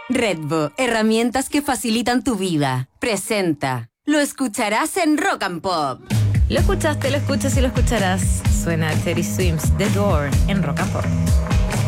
Redbo, herramientas que facilitan tu vida. Presenta. Lo escucharás en Rock and Pop. Lo escuchaste, lo escuchas y lo escucharás. Suena Teddy Swims, The Door, en Rock and Pop.